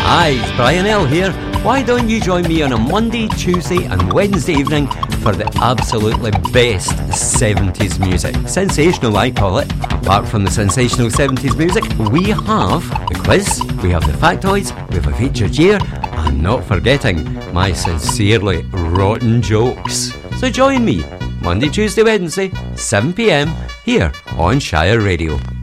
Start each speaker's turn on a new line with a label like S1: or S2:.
S1: Hi, it's Brian L here. Why don't you join me on a Monday, Tuesday and Wednesday evening for the absolutely best 70s music. Sensational, I call it. Apart from the sensational 70s music, we have the quiz, we have the factoids, we have a featured year, and not forgetting my sincerely rotten jokes. So join me, Monday, Tuesday, Wednesday, 7 p.m, here on Shire Radio.